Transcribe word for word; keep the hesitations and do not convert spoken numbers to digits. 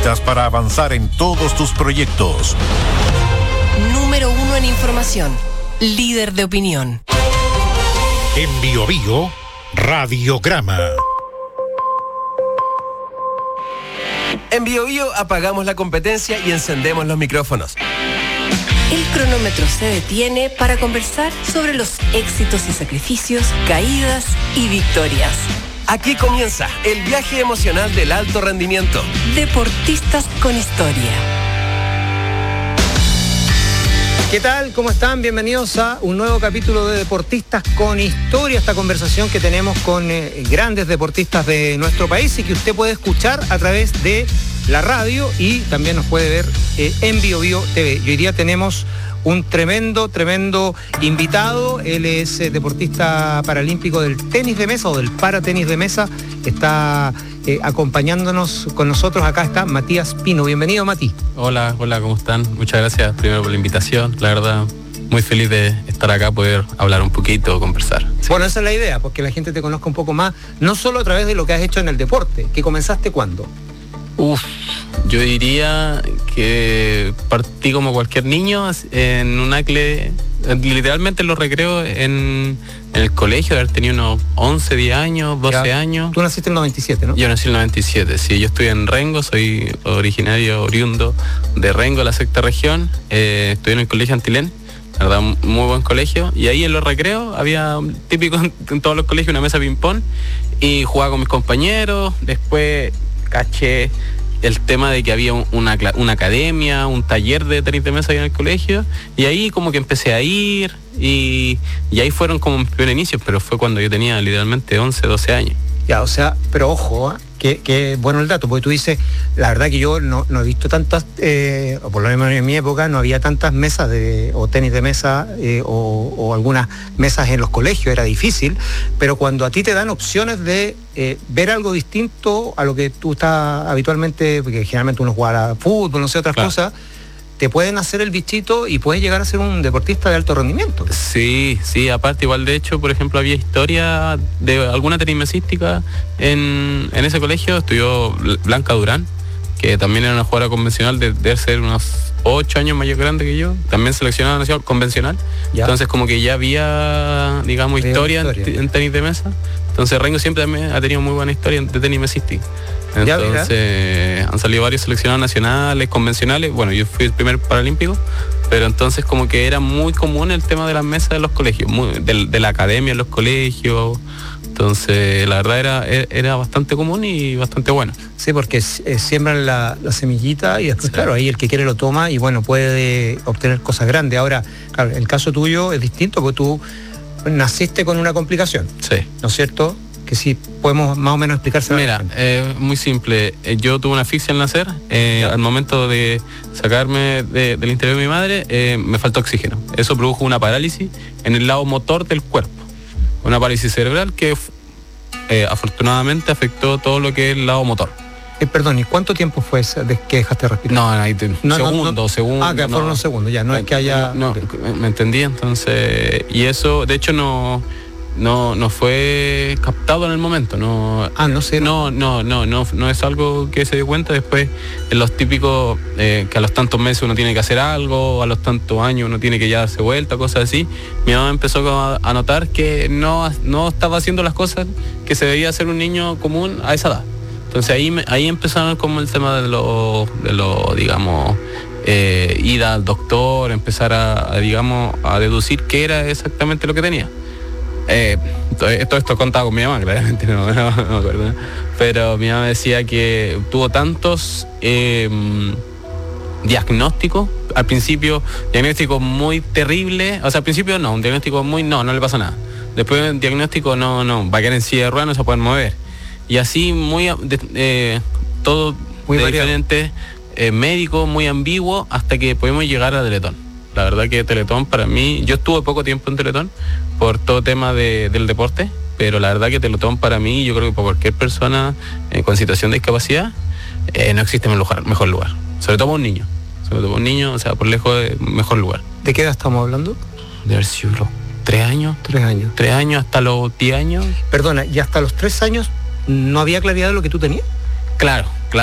necesitas para avanzar en todos tus proyectos. Número uno en información. Líder de opinión. En Bio Bio, Radiograma. En Bio Bio apagamos la competencia y encendemos los micrófonos. El cronómetro se detiene para conversar sobre los éxitos y sacrificios, caídas y victorias. Aquí comienza el viaje emocional del alto rendimiento. Deportistas con historia. ¿Qué tal? ¿Cómo están? Bienvenidos a un nuevo capítulo de Deportistas con Historia, esta conversación que tenemos con eh, grandes deportistas de nuestro país y que usted puede escuchar a través de la radio y también nos puede ver eh, en Bio Bio T V. Y hoy día tenemos un tremendo, tremendo invitado. Él es eh, deportista paralímpico del tenis de mesa o del paratenis de mesa. Está eh, acompañándonos con nosotros. Acá está Matías Pino. Bienvenido, Mati. Hola, hola, ¿cómo están? Muchas gracias primero por la invitación. La verdad, muy feliz de estar acá, poder hablar un poquito, conversar. Sí. Bueno, esa es la idea, porque la gente te conozca un poco más, no solo a través de lo que has hecho en el deporte. ¿Que comenzaste cuándo? Uf, yo diría que partí como cualquier niño en un acle, literalmente en los recreos en, en el colegio, de haber tenido unos once, diez años, doce Ya. años. Tú naciste en el noventa y siete, ¿no? Yo nací en el noventa y siete, sí, yo estoy en Rengo, soy originario, oriundo de Rengo, la sexta región, eh, estoy en el colegio Antilén, la verdad, muy buen colegio, y ahí en los recreos había típico en todos los colegios una mesa de ping-pong y jugaba con mis compañeros. Después caché el tema de que había una, una academia, un taller de tenis de mesa ahí en el colegio, y ahí como que empecé a ir y, y ahí fueron como mis primeros inicios, pero fue cuando yo tenía literalmente once, doce años. Ya, o sea, pero ojo, ¿eh? que, que bueno el dato, porque tú dices, la verdad que yo no, no he visto tantas, eh, o por lo menos en mi época no había tantas mesas de, o tenis de mesa eh, o, o algunas mesas en los colegios, era difícil, pero cuando a ti te dan opciones de eh, ver algo distinto a lo que tú estás habitualmente, porque generalmente uno juega a fútbol, no sé, otras Claro. cosas, te pueden hacer el bichito y puedes llegar a ser un deportista de alto rendimiento. Sí, sí, aparte igual de hecho, por ejemplo, había historia de alguna tenismesística en, en ese colegio. Estudió Blanca Durán, que también era una jugadora convencional de, de ser unos ocho años mayor grande que yo, también seleccionada nacional convencional. Ya. Entonces como que ya había, digamos, Había historia, historia. En, en tenis de mesa. Entonces Rengo siempre también ha tenido muy buena historia de tenis mesística. Ya, Entonces han salido varios seleccionados nacionales, convencionales. Bueno, yo fui el primer paralímpico, pero entonces como que era muy común el tema de las mesas de los colegios, muy, de, de la academia en los colegios. Entonces la verdad era, era bastante común y bastante bueno. Sí, porque eh, siembran la, la semillita y después, Sí. claro, ahí el que quiere lo toma y bueno, puede obtener cosas grandes. Ahora, claro, el caso tuyo es distinto porque tú naciste con una complicación, Sí. ¿no es cierto? Que sí podemos más o menos explicárselo. Mira, eh, muy simple. Eh, Yo tuve una asfixia al nacer. Eh, al momento de sacarme de- del interior de mi madre, eh, me faltó oxígeno. Eso produjo una parálisis en el lado motor del cuerpo. Una parálisis cerebral que eh, afortunadamente afectó todo lo que es el lado motor. Eh, perdón, ¿y cuánto tiempo fue ese de que dejaste de respirar? No, no, ahí te- No, no, segundo, no. segundo. Ah, que fueron no. unos segundos, ya, no es que haya... No, no, me entendí, entonces... Y eso, de hecho, no... No, no fue captado en el momento, no. Ah, no sé. No, no, no, no, no es algo que se dio cuenta después en los típicos eh, que a los tantos meses uno tiene que hacer algo, a los tantos años uno tiene que ya darse vuelta, cosas así. Mi mamá empezó a, a notar que no, no estaba haciendo las cosas que se debía hacer un niño común a esa edad. Entonces ahí, me- ahí empezaron como el tema de lo, de lo digamos, eh, ir al doctor, empezar a, a, digamos, a deducir qué era exactamente lo que tenía. Eh, todo esto, esto contaba con mi mamá, claramente no, no, no me acuerdo, pero mi mamá decía que tuvo tantos eh, diagnósticos, al principio diagnóstico muy terrible, o sea al principio no, un diagnóstico muy no, no le pasa nada, después un diagnóstico no, no, va a quedar en silla de ruedas, no se puede mover, y así muy, de, eh, todo Muy de variado. diferentes eh, médicos, muy ambiguo, hasta que podemos llegar a Teletón. La verdad que Teletón para mí, yo estuve poco tiempo en Teletón por todo tema de, del deporte, pero la verdad que Teletón para mí, yo creo que para cualquier persona eh, con situación de discapacidad, eh, no existe mejor, mejor lugar. Sobre todo para un niño. Sobre todo para un niño, o sea, por lejos es mejor lugar. ¿De qué edad estamos hablando? De haber sido los tres años, Tres años. tres años hasta los diez años. Perdona, ¿y hasta los tres años no había claridad de lo que tú tenías? Claro,